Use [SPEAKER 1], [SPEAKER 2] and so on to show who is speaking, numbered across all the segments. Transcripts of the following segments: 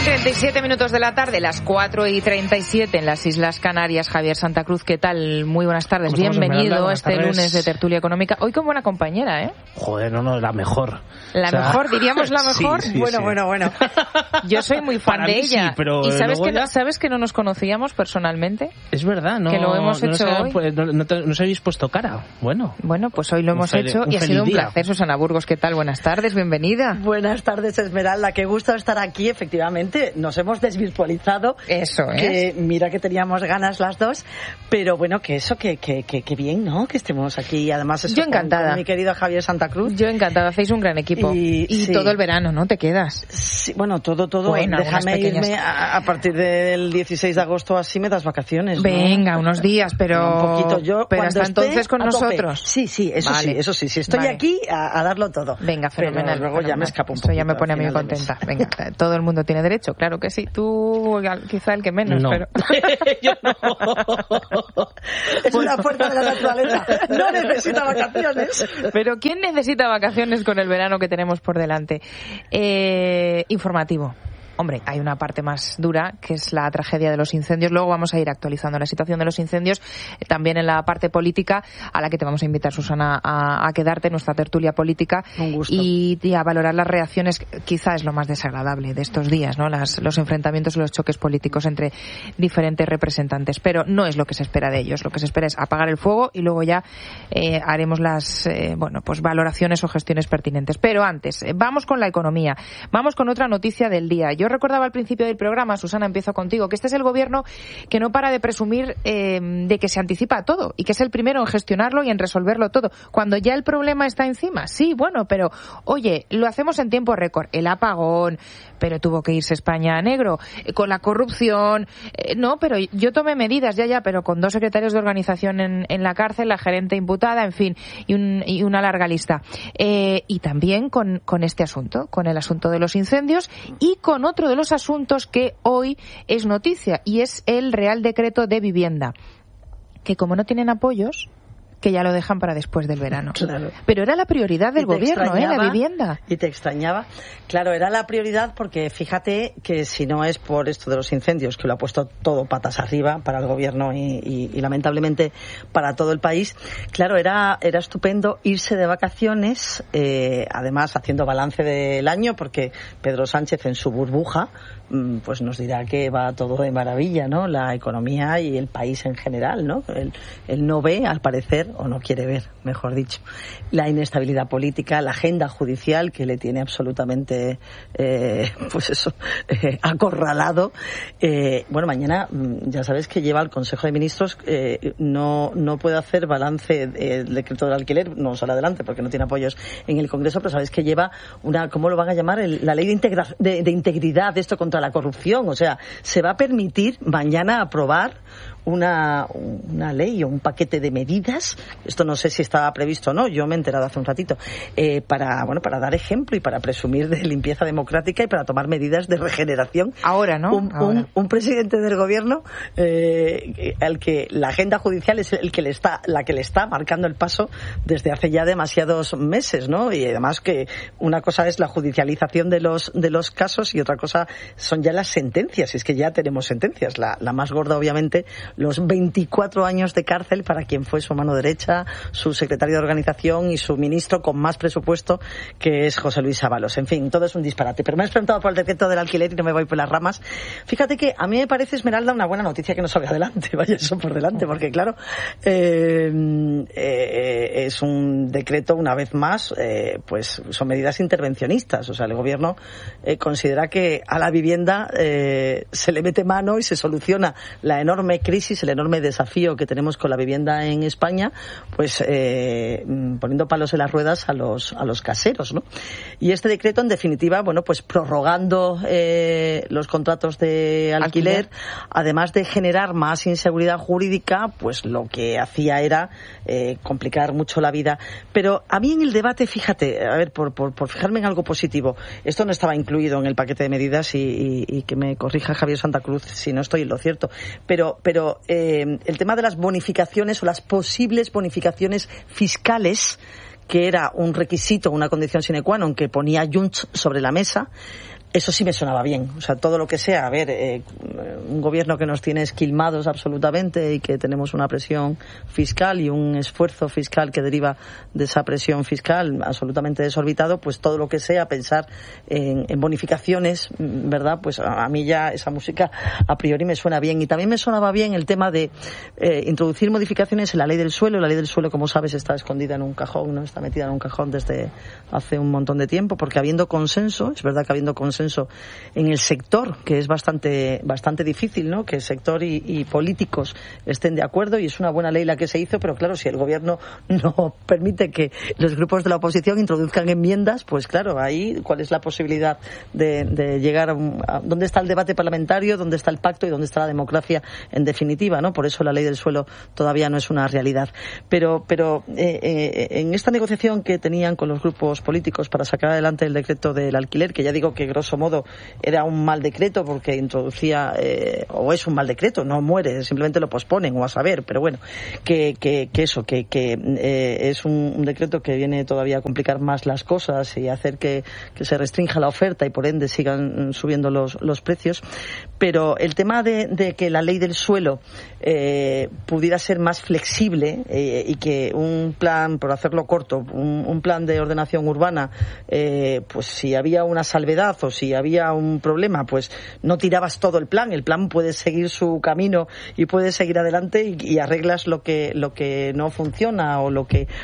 [SPEAKER 1] 37 minutos de la tarde, las 4:37 en las Islas Canarias. Javier Santa Cruz, ¿qué tal? Muy buenas tardes. Bienvenido a este lunes de Tertulia Económica. Hoy con buena compañera, ¿eh?
[SPEAKER 2] Joder, no, la mejor.
[SPEAKER 1] ¿La mejor? ¿Diríamos la mejor?
[SPEAKER 2] Sí,
[SPEAKER 1] bueno. Yo soy muy fan de ella.
[SPEAKER 2] Sí, pero
[SPEAKER 1] ¿Y sabes
[SPEAKER 2] ya...
[SPEAKER 1] que no nos conocíamos personalmente?
[SPEAKER 2] Es verdad, ¿no?
[SPEAKER 1] Que lo hemos hecho hoy.
[SPEAKER 2] Pues, no os habéis puesto cara. Bueno,
[SPEAKER 1] pues hoy lo hemos hecho y ha sido un placer. Susana Burgos, ¿qué tal? Buenas tardes, bienvenida.
[SPEAKER 3] Buenas tardes, Esmeralda. Qué gusto estar aquí. Efectivamente, nos hemos desvirtualizado.
[SPEAKER 1] Eso es.
[SPEAKER 3] Que mira que teníamos ganas las dos, pero bueno, que bien, ¿no? Que estemos aquí. Además, eso,
[SPEAKER 1] yo encantada.
[SPEAKER 3] Con mi querido Javier Santa Cruz.
[SPEAKER 1] Yo encantada. Hacéis un gran equipo. Y sí. Todo el verano, ¿no? ¿Te quedas?
[SPEAKER 3] Sí, bueno, todo.
[SPEAKER 1] Bueno,
[SPEAKER 3] déjame irme a partir del 16 de agosto, así me das vacaciones, ¿no?
[SPEAKER 1] Venga, unos días, pero...
[SPEAKER 3] Un poquito. Yo,
[SPEAKER 1] pero hasta entonces con nosotros.
[SPEAKER 3] Sí, eso sí. Estoy aquí a darlo todo.
[SPEAKER 1] Venga, fenomenal.
[SPEAKER 3] Pero luego ya me escapo un poco.
[SPEAKER 1] Eso ya me pone a mí contenta. Venga, todo el mundo tiene derecho, claro que sí. Tú quizá el que menos,
[SPEAKER 2] no.
[SPEAKER 1] Pero...
[SPEAKER 2] Yo no.
[SPEAKER 3] Es una fuerza de la naturaleza. No necesita vacaciones.
[SPEAKER 1] Pero ¿quién necesita vacaciones con el verano que tenemos por delante? Informativo. Hombre, hay una parte más dura, que es la tragedia de los incendios. Luego vamos a ir actualizando la situación de los incendios, también en la parte política, a la que te vamos a invitar, Susana, a quedarte en nuestra tertulia política.
[SPEAKER 3] Un gusto.
[SPEAKER 1] Y a valorar las reacciones, quizá es lo más desagradable de estos días, ¿no? Los enfrentamientos y los choques políticos entre diferentes representantes. Pero no es lo que se espera de ellos. Lo que se espera es apagar el fuego y luego ya haremos las valoraciones o gestiones pertinentes. Pero antes, vamos con la economía. Vamos con otra noticia del día. Yo recordaba al principio del programa, Susana, empiezo contigo, que este es el gobierno que no para de presumir de que se anticipa a todo y que es el primero en gestionarlo y en resolverlo todo, cuando ya el problema está encima. Sí, bueno, pero oye, lo hacemos en tiempo récord. El apagón, pero tuvo que irse España a negro. Con la corrupción, no, pero yo tomé medidas ya, pero con 2 secretarios de organización en la cárcel, la gerente imputada, en fin, y una larga lista. Y también con este asunto, con el asunto de los incendios y con otro de los asuntos que hoy es noticia, y es el Real Decreto de Vivienda, que como no tienen apoyos, que ya lo dejan para después del verano.
[SPEAKER 3] Claro.
[SPEAKER 1] Pero era la prioridad del gobierno, la vivienda.
[SPEAKER 3] Y te extrañaba. Claro, era la prioridad porque fíjate que si no es por esto de los incendios, que lo ha puesto todo patas arriba para el gobierno y lamentablemente para todo el país, claro, era estupendo irse de vacaciones, además haciendo balance del año, porque Pedro Sánchez en su burbuja pues nos dirá que va todo de maravilla, ¿no? La economía y el país en general, ¿no? Él no ve, al parecer, o no quiere ver, mejor dicho, la inestabilidad política, la agenda judicial que le tiene absolutamente acorralado. Bueno, mañana ya sabes que lleva al Consejo de Ministros, no puede hacer balance del decreto del alquiler, no sale adelante porque no tiene apoyos en el Congreso, pero sabes que lleva ¿cómo lo van a llamar? La ley de integridad de esto contra la corrupción. O sea, se va a permitir mañana aprobar una ley o un paquete de medidas, esto no sé si estaba previsto o no, yo me he enterado hace un ratito, para dar ejemplo y para presumir de limpieza democrática y para tomar medidas de regeneración.
[SPEAKER 1] Ahora, ¿no?
[SPEAKER 3] Un presidente del gobierno al que la agenda judicial es la que le está marcando el paso desde hace ya demasiados meses, ¿no? Y además que una cosa es la judicialización de los casos y otra cosa son ya las sentencias, y es que ya tenemos sentencias, la más gorda obviamente, los 24 años de cárcel para quien fue su mano derecha, su secretario de organización y su ministro con más presupuesto, que es José Luis Ábalos. En fin, todo es un disparate. Pero me has preguntado por el decreto del alquiler y no me voy por las ramas. Fíjate que a mí me parece, Esmeralda, una buena noticia que no salga adelante, vaya eso por delante, porque claro, es un decreto, una vez más, pues son medidas intervencionistas. O sea, el gobierno considera que a la vivienda se le mete mano y se soluciona la enorme crisis, el enorme desafío que tenemos con la vivienda en España, pues poniendo palos en las ruedas a los caseros, ¿no? Y este decreto, en definitiva, bueno, pues prorrogando los contratos de alquiler, además de generar más inseguridad jurídica, pues lo que hacía era complicar mucho la vida. Pero a mí en el debate, fíjate, a ver, por fijarme en algo positivo, esto no estaba incluido en el paquete de medidas y que me corrija Javier Santa Cruz si no estoy en lo cierto, pero el tema de las bonificaciones o las posibles bonificaciones fiscales, que era un requisito, una condición sine qua non que ponía Junts sobre la mesa, Eso sí me sonaba bien. O sea, todo lo que sea, a ver, un gobierno que nos tiene esquilmados absolutamente y que tenemos una presión fiscal y un esfuerzo fiscal que deriva de esa presión fiscal absolutamente desorbitado, pues todo lo que sea pensar en bonificaciones, ¿verdad? Pues a mí ya esa música a priori me suena bien. Y también me sonaba bien el tema de introducir modificaciones en la ley del suelo. La ley del suelo, como sabes, está escondida en un cajón, ¿no? Está metida en un cajón desde hace un montón de tiempo, porque habiendo consenso, es verdad que habiendo consenso en el sector, que es bastante difícil, ¿no? Que el sector y políticos estén de acuerdo, y es una buena ley la que se hizo, pero claro, si el gobierno no permite que los grupos de la oposición introduzcan enmiendas, pues claro, ahí cuál es la posibilidad de llegar a dónde está el debate parlamentario, dónde está el pacto y dónde está la democracia en definitiva, ¿no? Por eso la ley del suelo todavía no es una realidad. Pero en esta negociación que tenían con los grupos políticos para sacar adelante el decreto del alquiler, que ya digo que grosso modo era un mal decreto porque introducía, o es un mal decreto, no muere, simplemente lo posponen o a saber, pero bueno, que es un decreto que viene todavía a complicar más las cosas y hacer que se restrinja la oferta y por ende sigan subiendo los precios. Pero el tema de que la ley del suelo pudiera ser más flexible y que un plan, por hacerlo corto, un plan de ordenación urbana, pues si había una salvedad o si había un problema, pues no tirabas todo el plan puede seguir su camino y puede seguir adelante y arreglas lo que no funciona o lo que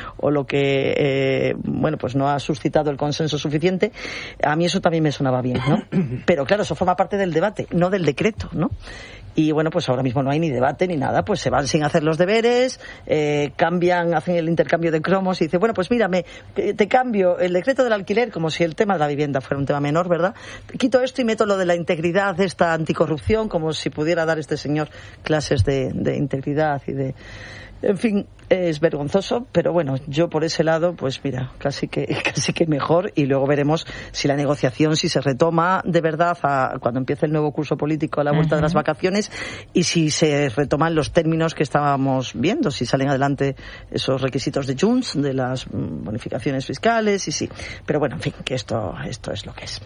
[SPEAKER 3] bueno, pues no ha suscitado el consenso suficiente. A mí eso también me sonaba bien, ¿no? Pero claro, eso forma parte del debate, no del decreto, ¿no? Y bueno, pues ahora mismo no hay ni debate ni nada, pues se van sin hacer los deberes, cambian, hacen el intercambio de cromos y dice, bueno, pues mírame, te cambio el decreto del alquiler, como si el tema de la vivienda fuera un tema menor, ¿verdad? Quito esto y meto lo de la integridad, esta anticorrupción, como si pudiera dar este señor clases de integridad y de... En fin, es vergonzoso, pero bueno, yo por ese lado, pues mira, casi que mejor, y luego veremos si la negociación, si se retoma de verdad cuando empiece el nuevo curso político a la vuelta de las vacaciones, y si se retoman los términos que estábamos viendo, si salen adelante esos requisitos de Junts, de las bonificaciones fiscales, y sí. Pero bueno, en fin, que esto es lo que es.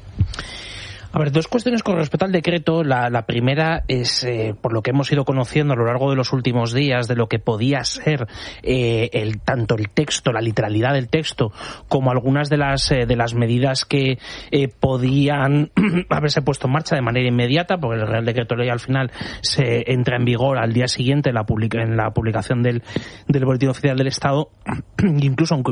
[SPEAKER 2] A ver, dos cuestiones con respecto al decreto. La primera es, por lo que hemos ido conociendo a lo largo de los últimos días, de lo que podía ser tanto el texto, la literalidad del texto, como algunas de las medidas que podían haberse puesto en marcha de manera inmediata, porque el Real Decreto Ley al final se entra en vigor al día siguiente en la publicación del Boletín Oficial del Estado. Incluso aunque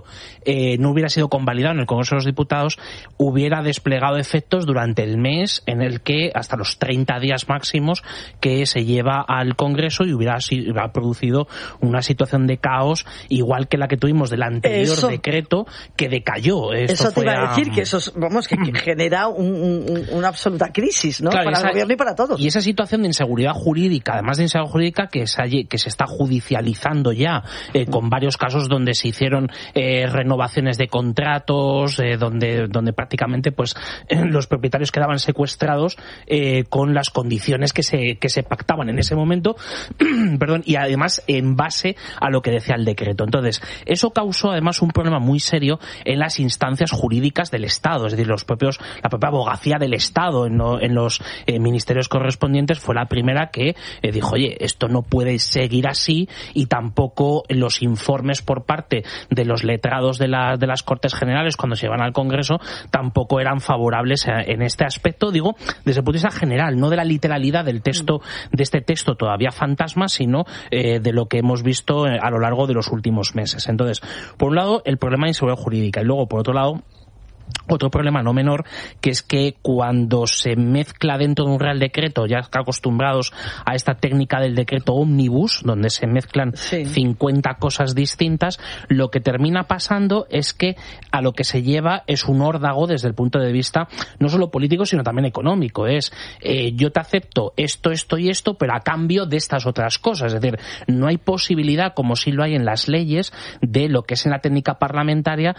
[SPEAKER 2] no hubiera sido convalidado en el Congreso de los Diputados, hubiera desplegado efectos durante el mes en el que hasta los 30 días máximos que se lleva al Congreso, y hubiera producido una situación de caos igual que la que tuvimos del anterior decreto, que decayó.
[SPEAKER 3] Eso te iba a decir, que eso que genera una absoluta crisis, ¿no? Claro, para el gobierno y para todos.
[SPEAKER 2] Y esa situación de inseguridad jurídica, además de inseguridad jurídica, que se está judicializando ya, con varios casos donde se hicieron renovaciones de contratos, donde prácticamente pues los propietarios quedaban secuestrados con las condiciones que se pactaban en ese momento perdón, y además en base a lo que decía el decreto. Entonces, eso causó además un problema muy serio en las instancias jurídicas del Estado, es decir, la propia abogacía del Estado en los ministerios correspondientes fue la primera que dijo, oye, esto no puede seguir así, y tampoco los informes por parte de los letrados de las Cortes Generales cuando se llevan al Congreso tampoco eran favorables en este aspecto, digo, desde el punto de vista general, no de la literalidad del texto, de este texto todavía fantasma, sino de lo que hemos visto a lo largo de los últimos meses. Entonces, por un lado, el problema de inseguridad jurídica, y luego, por otro lado, otro problema no menor, que es que cuando se mezcla dentro de un Real Decreto, ya acostumbrados a esta técnica del decreto ómnibus, donde se mezclan 50 cosas distintas, lo que termina pasando es que a lo que se lleva es un órdago desde el punto de vista no solo político, sino también económico. Es, yo te acepto esto y esto, pero a cambio de estas otras cosas. Es decir, no hay posibilidad, como sí lo hay en las leyes, de lo que es en la técnica parlamentaria,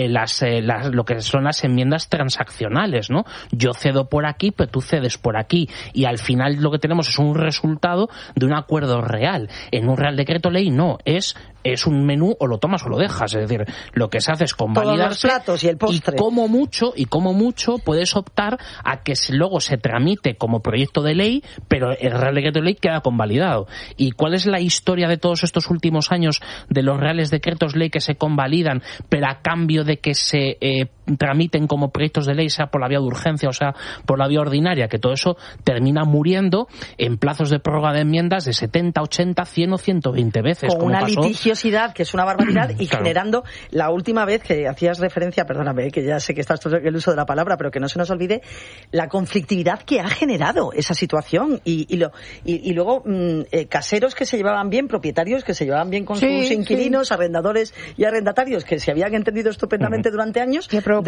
[SPEAKER 2] lo que son las enmiendas transaccionales, ¿no? Yo cedo por aquí, pero tú cedes por aquí, y al final lo que tenemos es un resultado de un acuerdo real. En un Real Decreto Ley no, es es un menú o lo tomas o lo dejas, es decir, lo que se hace es convalidarse
[SPEAKER 3] todos los platos y el postre.
[SPEAKER 2] Y como mucho puedes optar a que luego se tramite como proyecto de ley, pero el Real Decreto de Ley queda convalidado. ¿Y cuál es la historia de todos estos últimos años de los Reales Decretos Ley que se convalidan, pero a cambio de que se tramiten como proyectos de ley, sea por la vía de urgencia o sea por la vía ordinaria? Que todo eso termina muriendo en plazos de prórroga de enmiendas de 70, 80, 100 o 120 veces.
[SPEAKER 3] Con una litigiosidad que es una barbaridad y claro, generando, la última vez que hacías referencia, perdóname, que ya sé que estás todo el uso de la palabra, pero que no se nos olvide la conflictividad que ha generado esa situación y luego caseros que se llevaban bien, propietarios que se llevaban bien con sus inquilinos, arrendadores y arrendatarios que se habían entendido estupendamente durante años,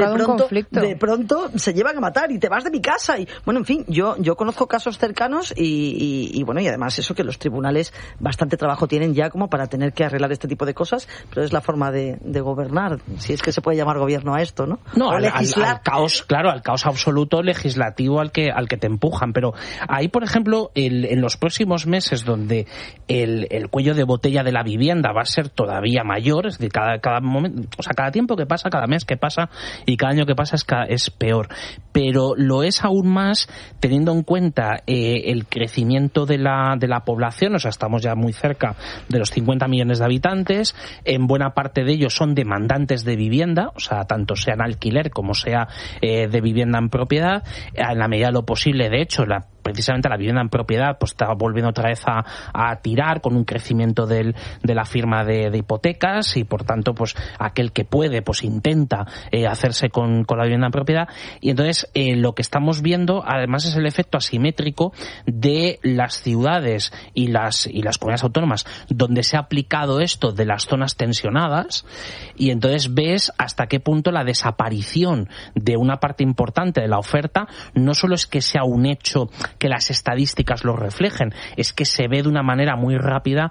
[SPEAKER 3] de pronto se llevan a matar y te vas de mi casa y bueno, en fin, yo conozco casos cercanos y bueno, y además eso, que los tribunales bastante trabajo tienen ya como para tener que arreglar este tipo de cosas, pero es la forma de gobernar, si es que se puede llamar gobierno a esto, ¿no?
[SPEAKER 2] No, al caos, claro, al caos absoluto legislativo al que te empujan, pero ahí, por ejemplo, en los próximos meses donde el cuello de botella de la vivienda va a ser todavía mayor, es decir, cada momento, o sea, cada tiempo que pasa, cada mes que pasa y cada año que pasa es peor, pero lo es aún más teniendo en cuenta el crecimiento de la población, o sea, estamos ya muy cerca de los 50 millones de habitantes, en buena parte de ellos son demandantes de vivienda, o sea, tanto sea en alquiler como sea de vivienda en propiedad, en la medida de lo posible, de hecho, precisamente la vivienda en propiedad pues está volviendo otra vez a tirar con un crecimiento de la firma de hipotecas y por tanto pues aquel que puede pues intenta hacerse con la vivienda en propiedad y entonces lo que estamos viendo además es el efecto asimétrico de las ciudades y las comunidades autónomas donde se ha aplicado esto de las zonas tensionadas y entonces ves hasta qué punto la desaparición de una parte importante de la oferta no solo es que sea un hecho que las estadísticas lo reflejen, es que se ve de una manera muy rápida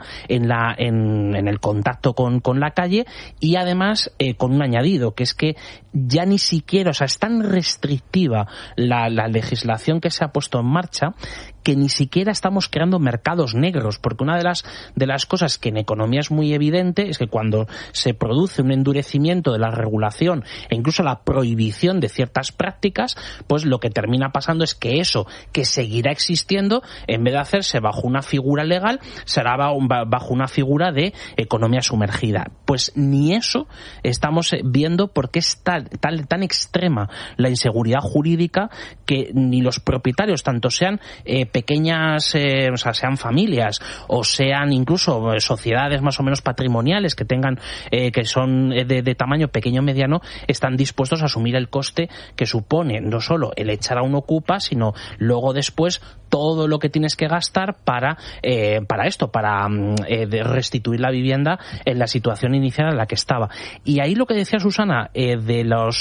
[SPEAKER 2] en el contacto con la calle y además con un añadido, que es que ya ni siquiera, o sea, es tan restrictiva la legislación que se ha puesto en marcha que ni siquiera estamos creando mercados negros, porque una de las cosas que en economía es muy evidente es que cuando se produce un endurecimiento de la regulación e incluso la prohibición de ciertas prácticas, pues lo que termina pasando es que eso que seguirá existiendo, en vez de hacerse bajo una figura legal, será bajo una figura de economía sumergida. Pues ni eso estamos viendo porque es tan extrema la inseguridad jurídica que ni los propietarios, tanto sean pequeñas, o sea, sean familias o sean incluso sociedades más o menos patrimoniales que tengan que son de tamaño pequeño o mediano, están dispuestos a asumir el coste que supone no solo el echar a un ocupa, sino luego después todo lo que tienes que gastar para esto, para restituir la vivienda en la situación inicial en la que estaba. Y ahí lo que decía Susana de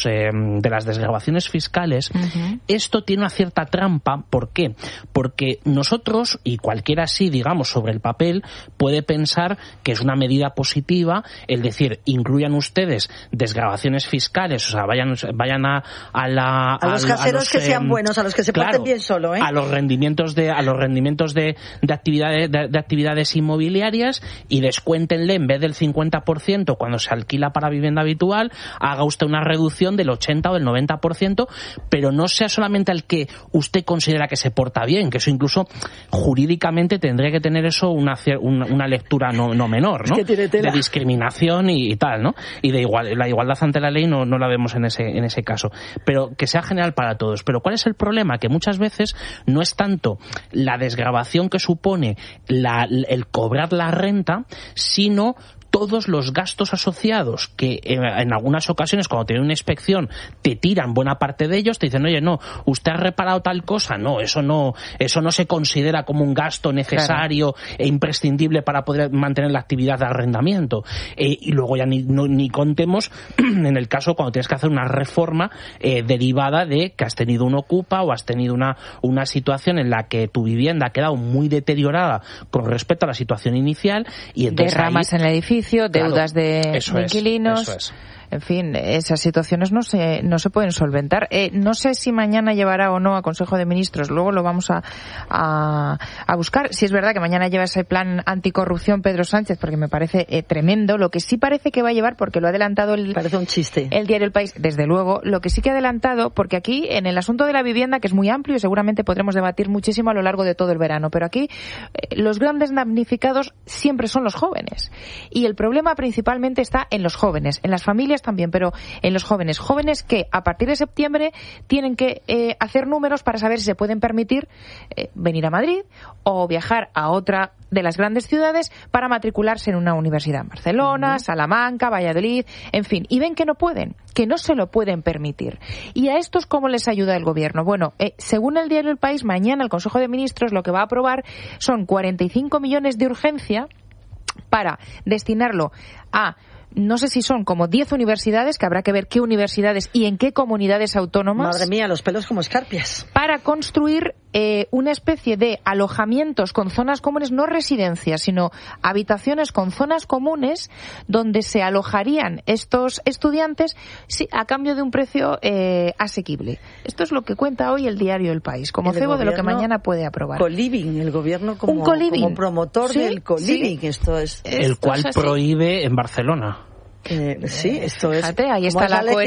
[SPEAKER 2] las desgravaciones fiscales, esto tiene una cierta trampa. ¿Por qué? Porque nosotros, y cualquiera así, digamos, sobre el papel, puede pensar que es una medida positiva el decir, incluyan ustedes desgravaciones fiscales, o sea, vayan a
[SPEAKER 3] los caseros que sean buenos, a los que se porten bien solo, a
[SPEAKER 2] los rendimientos de actividades inmobiliarias y descuéntenle en vez del 50% cuando se alquila para vivienda habitual, haga usted una reducción del 80 o del 90%, pero no sea solamente al que usted considera que se porta bien, que eso incluso jurídicamente tendría que tener eso una lectura no menor, ¿no? De discriminación y tal, ¿no? Y la igualdad ante la ley no la vemos en ese caso, pero que sea general para todos. Pero ¿cuál es el problema? Que muchas veces no es tanto la desgravación que supone el cobrar la renta, sino todos los gastos asociados que en algunas ocasiones cuando tienen una inspección te tiran buena parte de ellos, te dicen, oye, no, usted ha reparado tal cosa, no, eso no se considera como un gasto necesario e imprescindible para poder mantener la actividad de arrendamiento. Y luego ya ni contemos en el caso cuando tienes que hacer una reforma derivada de que has tenido un ocupa o has tenido una situación en la que tu vivienda ha quedado muy deteriorada con respecto a la situación inicial y entonces
[SPEAKER 1] derramas en el edificio. edificio, deudas de inquilinos.
[SPEAKER 2] Eso es.
[SPEAKER 1] En fin, esas situaciones no se pueden solventar. No sé si mañana llevará o no a Consejo de Ministros, luego lo vamos a buscar. Si es verdad que mañana lleva ese plan anticorrupción Pedro Sánchez, porque me parece tremendo. Lo que sí parece que va a llevar, porque lo ha adelantado
[SPEAKER 3] parece un chiste.
[SPEAKER 1] El diario El País, desde luego, lo que sí que ha adelantado, porque aquí en el asunto de la vivienda, que es muy amplio y seguramente podremos debatir muchísimo a lo largo de todo el verano, pero aquí los grandes damnificados siempre son los jóvenes. Y el problema principalmente está en los jóvenes, en las familias también, pero en los jóvenes que a partir de septiembre tienen que hacer números para saber si se pueden permitir venir a Madrid o viajar a otra de las grandes ciudades para matricularse en una universidad en Barcelona, Salamanca, Valladolid, en fin, y ven que no pueden, que no se lo pueden permitir. ¿Y a estos cómo les ayuda el gobierno? Bueno, según el diario El País, mañana el Consejo de Ministros lo que va a aprobar son 45 millones de urgencia para destinarlo a, no sé si son como 10 universidades, que habrá que ver qué universidades y en qué comunidades autónomas.
[SPEAKER 3] Madre mía, los pelos como escarpias.
[SPEAKER 1] Para construir una especie de alojamientos con zonas comunes, no residencias, sino habitaciones con zonas comunes donde se alojarían estos estudiantes a cambio de un precio asequible. Esto es lo que cuenta hoy el diario El País, como cebo de lo que mañana puede aprobar.
[SPEAKER 3] Co-living, el gobierno como promotor del co-living.
[SPEAKER 1] Sí.
[SPEAKER 3] Esto es...
[SPEAKER 2] El cual prohíbe en Barcelona.
[SPEAKER 3] Sí, esto es...
[SPEAKER 1] Fíjate, ahí está la